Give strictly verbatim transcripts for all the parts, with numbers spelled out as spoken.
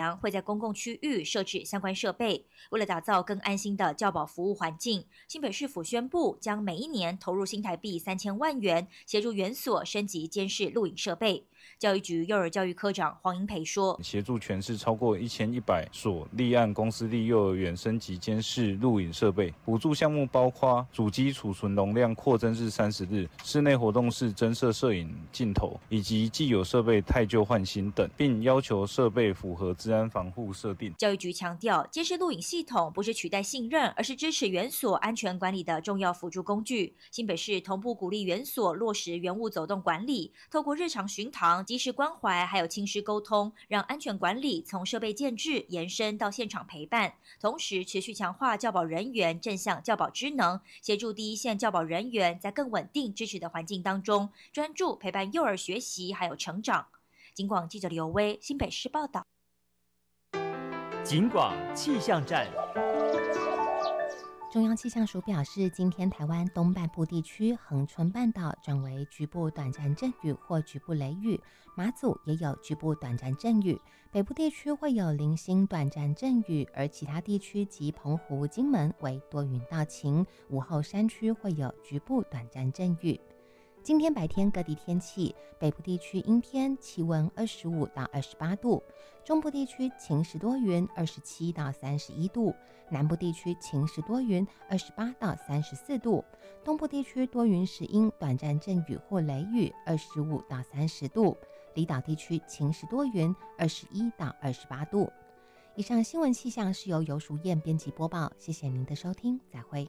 强会在公共区域设置相关设备。为了打造更安心的教保服务环境，新北市府宣布将每一年投入新台币三千万元，协助园所升级监视录影设备。教育局幼儿教育科长黄英培说， 协助全市超过一千一百所立案公私立幼儿园升级监视录影设备，补助项目包括主机储存容量扩增至三十日、室内活动室增设摄影镜头，以及既有设备汰旧换新等，并要求设备符合治安防护设定。 教育局强调，监视录影系统不是取代信任，而是支持园所安全管理的重要辅助工具。新北市同步鼓励园所落实园务走动管理，透过日常巡堂、及时关怀，还有亲师沟通，让安全管理从设备建制延伸到现场陪伴。同时，持续强化教保人员正向教保职能，协助第一线教保人员在更稳定支持的环境当中，专注陪伴幼儿学习还有成长。警广记者刘威新北市报道。 警广气象站。 中央气象署表示，今天台湾东半部地区恒春半岛转为局部短暂阵雨或局部雷雨，马祖也有局部短暂阵雨，北部地区会有零星短暂阵雨，而其他地区及澎湖、金门为多云到晴，午后山区会有局部短暂阵雨。今天白天各地天气，北部地区阴天，气温二十五到二十八度，中部地区晴时多云，二十七到三十一度，南部地区晴时多云，二十八到三十四度，东部地区多云时阴，短暂阵雨或雷雨，二十五到三十度，离岛地区晴时多云，二十一到二十八度。以上新闻气象是由游淑燕编辑播报，谢谢您的收听，再会。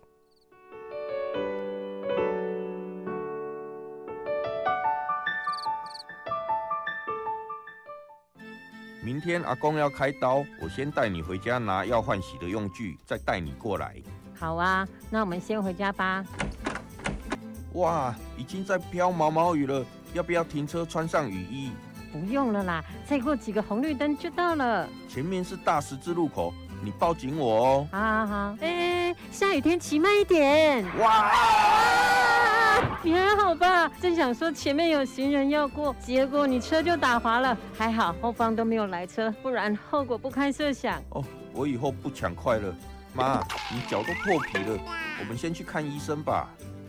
明天阿公要开刀，我先带你回家拿要换洗的用具，再带你过来。 好啊，那我们先回家吧。 哇，已经在飘毛毛雨了，要不要停车穿上雨衣？ 不用了啦，再过几个红绿灯就到了。 前面是大十字路口，你抱紧我哦。 好好好，哎，下雨天骑慢一点。 哇！ 你还好吧？正想说前面有行人要过，结果你车就打滑了，还好后方都没有来车，不然后果不堪设想。 哦，我以后不抢快了。妈，你脚都破皮了，我们先去看医生吧。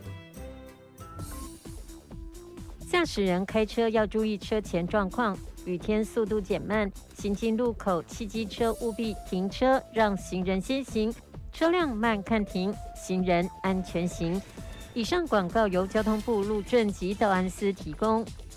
驾驶人开车要注意车前状况，雨天速度减慢，行经路口汽机车务必停车，让行人先行，车辆慢看停，行人安全行。以上广告由交通部路政及道安司提供。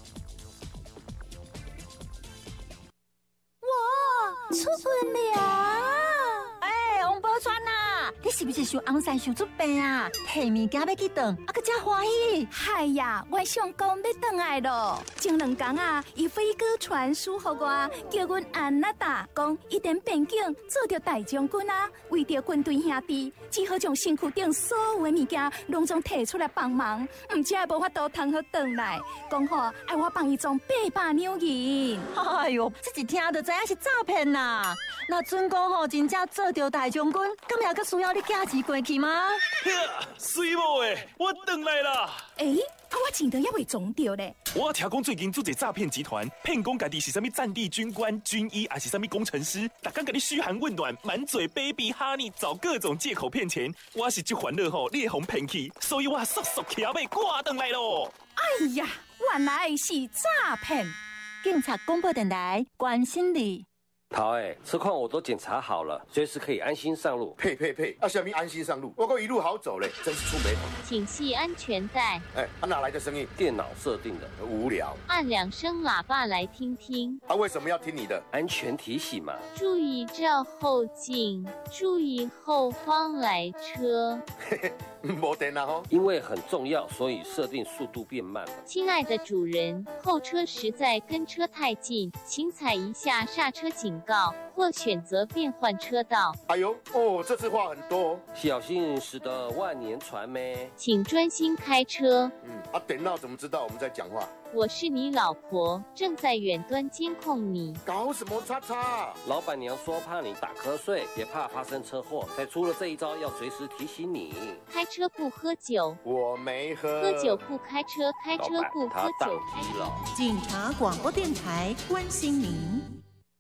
哇，出门了！哎，王宝钏呐，你是不是想红山想出病啊？提物件要去转，啊个真欢喜。 嗨呀，我想讲要转来咯。前两天啊，伊飞哥传书给我，叫阮安娜达讲，一点边境做着大将军啊，为着军队兄弟，只好将身躯顶所有的物件拢总摕出来帮忙，唔只无法度通好转来。讲好爱我帮伊装八百两银。 哎哟，这一听就知影是诈骗啦！那准讲吼，真正做着大将军，咁也佫需要你寄钱过去吗？ 水某诶，我转来啦！ 诶、啊，我钱都还未装着咧。 我听讲最近做一诈骗集团，骗讲家己是啥物战地军官、军医，还是啥物工程师，逐天甲你嘘寒问暖，满嘴 baby honey， 找各种借口骗钱。我是这烦恼吼，你会互骗去，所以我速速起后尾挂转来咯。 哎呀，原来是诈骗！ 警察广播电台关心你。 桃哎，车况我都检查好了，随时可以安心上路。 呸呸呸！啊，什么安心上路？我够一路好走嘞，真是出眉头。 请系安全带。 哎，啊哪来的声音？ 电脑设定的。 无聊。 按两声喇叭来听听。 啊，为什么要听你的？ 安全提醒嘛。 注意照后镜，注意后方来车。 嘿嘿，没电了吼。 因为很重要，所以设定速度变慢了。 亲爱的主人，后车实在跟车太近，请踩一下刹车警告，或选择变换车道。 哎呦，哦，这次话很多哦。 小心驶得万年船咩？ 请专心开车。 嗯，啊，电脑怎么知道我们在讲话？ 我是你老婆，正在远端监控你。 搞什么叉叉？ 老板娘说怕你打瞌睡，别怕发生车祸，才出了这一招，要随时提醒你。 开车不喝酒。 我没喝。 喝酒不开车，开车不喝酒。 老板他宕机了。 警察广播电台关心您。